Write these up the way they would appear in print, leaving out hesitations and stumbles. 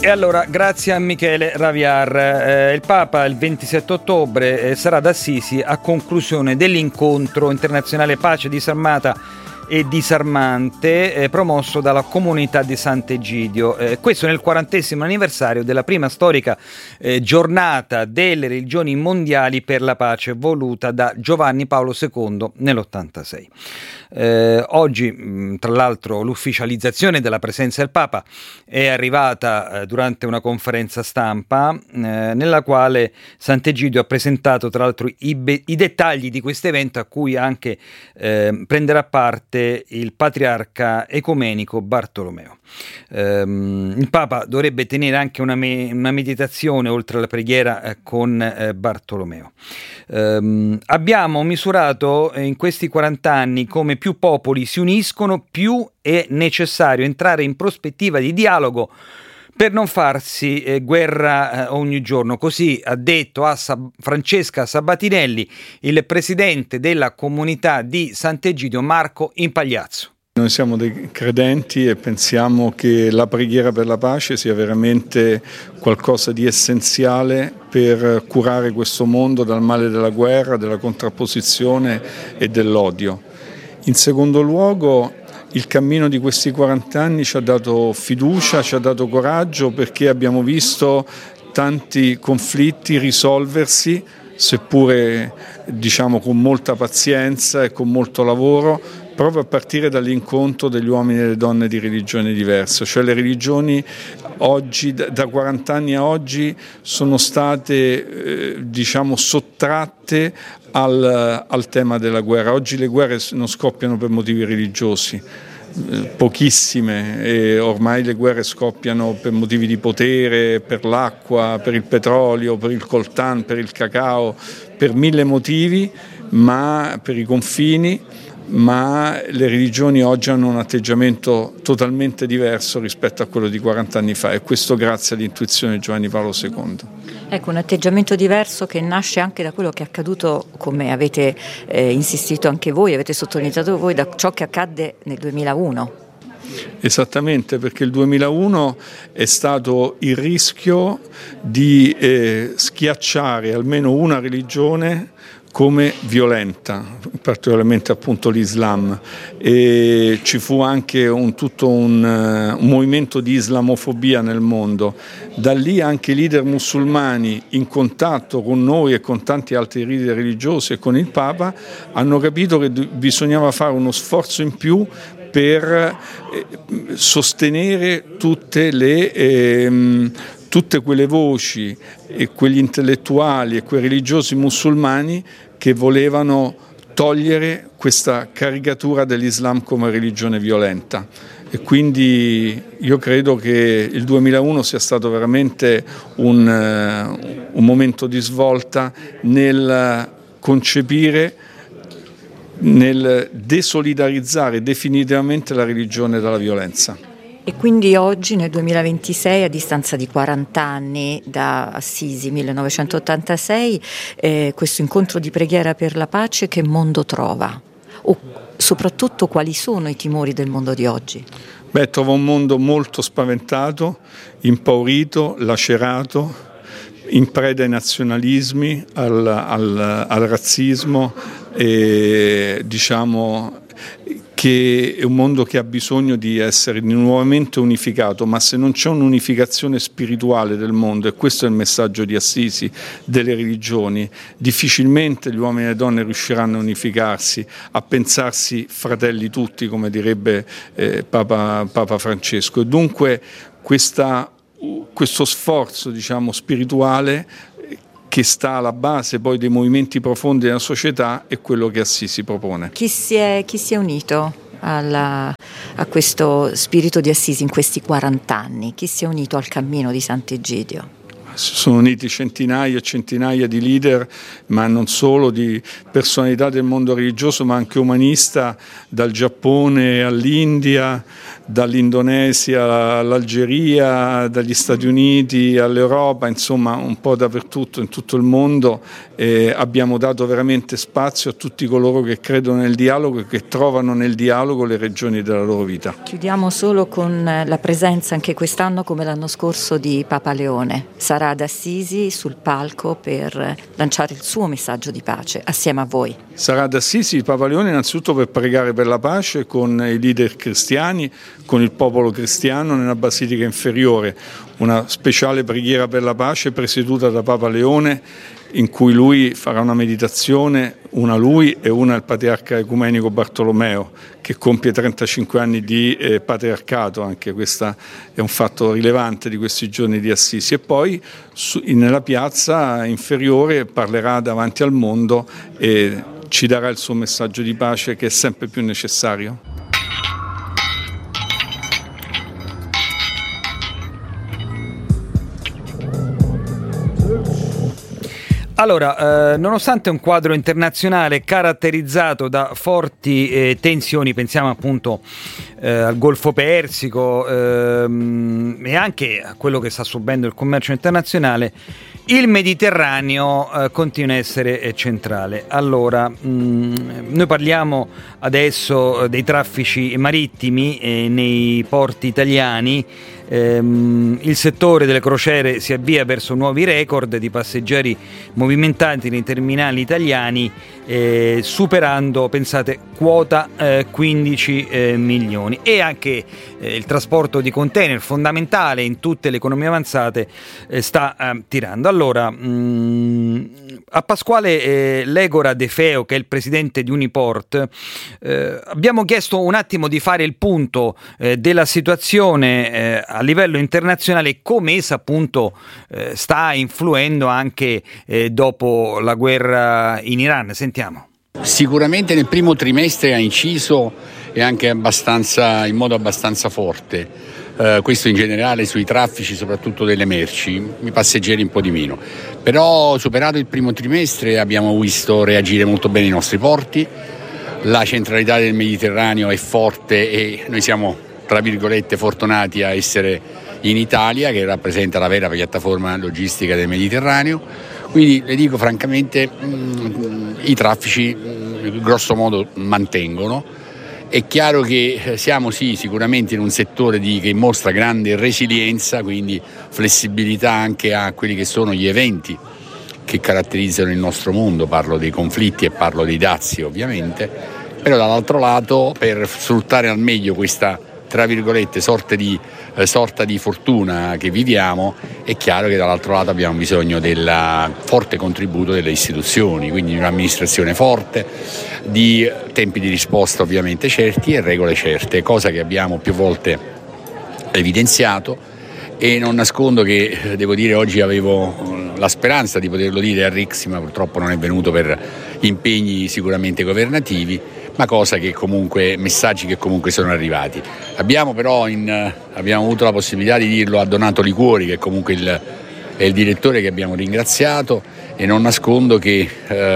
E allora, grazie a Michele Raviar. Il Papa il 27 ottobre sarà ad Assisi a conclusione dell'incontro internazionale Pace disarmata e disarmante promosso dalla comunità di Sant'Egidio. Questo nel 40° anniversario della prima storica giornata delle religioni mondiali per la pace voluta da Giovanni Paolo II nell'86. Oggi, tra l'altro, l'ufficializzazione della presenza del Papa è arrivata durante una conferenza stampa nella quale Sant'Egidio ha presentato, tra l'altro, i dettagli di questo evento a cui anche prenderà parte il patriarca ecumenico Bartolomeo. Il Papa dovrebbe tenere anche una meditazione oltre alla preghiera con Bartolomeo. Abbiamo misurato in questi 40 anni come più popoli si uniscono, più è necessario entrare in prospettiva di dialogo per non farsi guerra ogni giorno. Così ha detto a Francesca Sabatinelli il presidente della comunità di Sant'Egidio Marco Impagliazzo. Noi siamo dei credenti e pensiamo che la preghiera per la pace sia veramente qualcosa di essenziale per curare questo mondo dal male della guerra, della contrapposizione e dell'odio. In secondo luogo, il cammino di questi 40 anni ci ha dato fiducia, ci ha dato coraggio, perché abbiamo visto tanti conflitti risolversi, seppure con molta pazienza e con molto lavoro, proprio a partire dall'incontro degli uomini e delle donne di religioni diverse. Cioè le religioni oggi, da 40 anni a oggi, sono state sottratte al tema della guerra. Oggi le guerre non scoppiano per motivi religiosi, pochissime, e ormai le guerre scoppiano per motivi di potere, per l'acqua, per il petrolio, per il coltan, per il cacao, per 1000 motivi, ma per i confini. Ma le religioni oggi hanno un atteggiamento totalmente diverso rispetto a quello di 40 anni fa, e questo grazie all'intuizione di Giovanni Paolo II. Ecco, un atteggiamento diverso che nasce anche da quello che è accaduto, come avete insistito anche voi, avete sottolineato voi, da ciò che accadde nel 2001. Esattamente, perché il 2001 è stato il rischio di schiacciare almeno una religione come violenta, particolarmente appunto l'Islam, e ci fu anche un movimento di islamofobia nel mondo. Da lì anche i leader musulmani, in contatto con noi e con tanti altri leader religiosi e con il Papa, hanno capito che bisognava fare uno sforzo in più per sostenere tutte quelle voci e quegli intellettuali e quei religiosi musulmani che volevano togliere questa caricatura dell'Islam come religione violenta. E quindi io credo che il 2001 sia stato veramente un momento di svolta nel concepire, nel desolidarizzare definitivamente la religione dalla violenza. E quindi oggi, nel 2026, a distanza di 40 anni da Assisi 1986, questo incontro di preghiera per la pace che mondo trova? O soprattutto quali sono i timori del mondo di oggi? Trova un mondo molto spaventato, impaurito, lacerato, in preda ai nazionalismi, al razzismo, e che è un mondo che ha bisogno di essere nuovamente unificato, ma se non c'è un'unificazione spirituale del mondo, e questo è il messaggio di Assisi, delle religioni, difficilmente gli uomini e le donne riusciranno a unificarsi, a pensarsi fratelli tutti, come direbbe Papa Francesco. E dunque questo sforzo spirituale che sta alla base poi dei movimenti profondi della società è quello che Assisi propone. Chi si è unito a questo spirito di Assisi in questi 40 anni? Chi si è unito al cammino di Sant'Egidio? si sono uniti centinaia e centinaia di leader, ma non solo, di personalità del mondo religioso, ma anche umanista, dal Giappone all'India, dall'Indonesia all'Algeria, dagli Stati Uniti all'Europa, insomma un po' dappertutto, in tutto il mondo. Abbiamo dato veramente spazio a tutti coloro che credono nel dialogo e che trovano nel dialogo le ragioni della loro vita. Chiudiamo solo con la presenza anche quest'anno, come l'anno scorso, di Papa Leone. Sarà ad Assisi sul palco per lanciare il suo messaggio di pace assieme a voi. Sarà ad Assisi il Papa Leone innanzitutto per pregare per la pace con i leader cristiani, con il popolo cristiano nella Basilica Inferiore, una speciale preghiera per la pace presieduta da Papa Leone, in cui lui farà una meditazione, una lui e una il patriarca ecumenico Bartolomeo, che compie 35 anni di patriarcato. Anche questo è un fatto rilevante di questi giorni di Assisi. E poi nella piazza inferiore parlerà davanti al mondo e ci darà il suo messaggio di pace, che è sempre più necessario. Allora, nonostante un quadro internazionale caratterizzato da forti tensioni, pensiamo appunto al Golfo Persico e anche a quello che sta subendo il commercio internazionale, il Mediterraneo continua a essere centrale. Allora, noi parliamo adesso dei traffici marittimi nei porti italiani. Il settore delle crociere si avvia verso nuovi record di passeggeri movimentati nei terminali italiani, superando, pensate, quota 15 milioni. E anche il trasporto di container, fondamentale in tutte le economie avanzate, sta tirando. Allora, a Pasquale Legora De Feo, che è il presidente di Uniport, abbiamo chiesto un attimo di fare il punto della situazione a livello internazionale, come essa appunto sta influendo anche dopo la guerra in Iran. Sentiamo. Sicuramente nel primo trimestre ha inciso e anche in modo abbastanza forte. Questo in generale sui traffici, soprattutto delle merci, i passeggeri un po' di meno. Però superato il primo trimestre abbiamo visto reagire molto bene i nostri porti, la centralità del Mediterraneo è forte e noi siamo, tra virgolette, fortunati a essere in Italia, che rappresenta la vera piattaforma logistica del Mediterraneo. Quindi le dico francamente, i traffici grosso modo mantengono. È chiaro che siamo sicuramente in un settore che mostra grande resilienza, quindi flessibilità anche a quelli che sono gli eventi che caratterizzano il nostro mondo, parlo dei conflitti e parlo dei dazi ovviamente, però dall'altro lato per sfruttare al meglio questa, tra virgolette, sorta di fortuna che viviamo, è chiaro che dall'altro lato abbiamo bisogno del forte contributo delle istituzioni, quindi di un'amministrazione forte, di tempi di risposta ovviamente certi e regole certe, cosa che abbiamo più volte evidenziato. E non nascondo che, devo dire, oggi avevo la speranza di poterlo dire a Rixi, ma purtroppo non è venuto per impegni sicuramente governativi, ma messaggi che comunque sono arrivati. Abbiamo avuto la possibilità di dirlo a Donato Liquori, che comunque è il direttore, che abbiamo ringraziato, e non nascondo che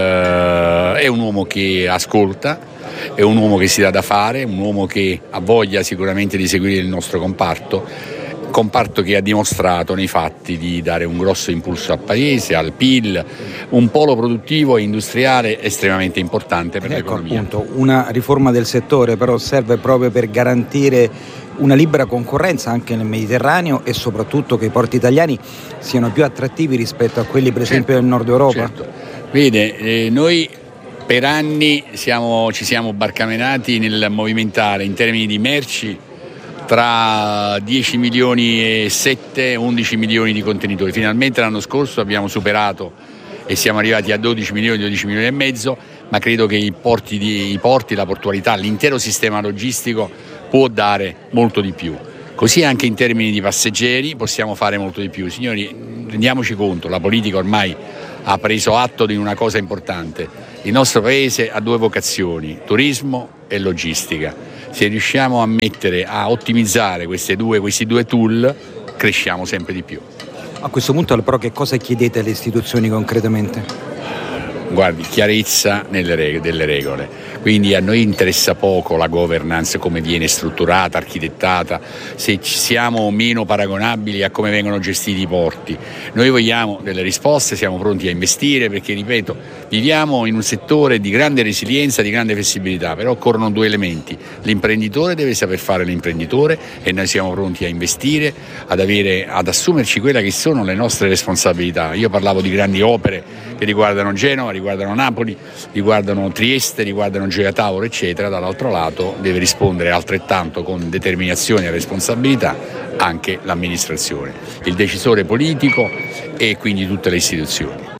è un uomo che ascolta, è un uomo che si dà da fare, un uomo che ha voglia sicuramente di seguire il nostro comparto che ha dimostrato nei fatti di dare un grosso impulso al paese, al PIL, un polo produttivo e industriale estremamente importante per l'economia. Appunto, una riforma del settore però serve proprio per garantire una libera concorrenza anche nel Mediterraneo e soprattutto che i porti italiani siano più attrattivi rispetto a quelli per esempio del nord Europa. Certo. Vede, noi per anni ci siamo barcamenati nel movimentare in termini di merci tra 10 milioni e 11 milioni di contenitori. Finalmente l'anno scorso abbiamo superato e siamo arrivati a 12 milioni e mezzo, ma credo che i porti, la portualità, l'intero sistema logistico può dare molto di più. Così anche in termini di passeggeri possiamo fare molto di più. Signori, rendiamoci conto, la politica ormai ha preso atto di una cosa importante. Il nostro paese ha due vocazioni, turismo e logistica. Se riusciamo a ottimizzare questi due tool, cresciamo sempre di più. A questo punto però che cosa chiedete alle istituzioni concretamente? Guardi, chiarezza delle regole, quindi a noi interessa poco la governance, come viene strutturata, architettata, se ci siamo o meno paragonabili a come vengono gestiti i porti. Noi vogliamo delle risposte, siamo pronti a investire perché, ripeto, viviamo in un settore di grande resilienza, di grande flessibilità, però occorrono due elementi: l'imprenditore deve saper fare l'imprenditore e noi siamo pronti a investire, ad assumerci quelle che sono le nostre responsabilità. Io parlavo di grandi opere che riguardano Genova, riguardano Napoli, riguardano Trieste, riguardano Gioia Tauro, eccetera. Dall'altro lato deve rispondere altrettanto con determinazione e responsabilità anche l'amministrazione, il decisore politico e quindi tutte le istituzioni.